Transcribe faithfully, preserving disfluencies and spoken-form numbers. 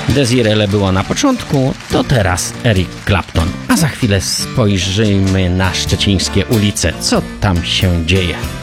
Desiree było na początku, to teraz Eric Clapton. A za chwilę spojrzymy na szczecińskie ulice. Co tam się dzieje?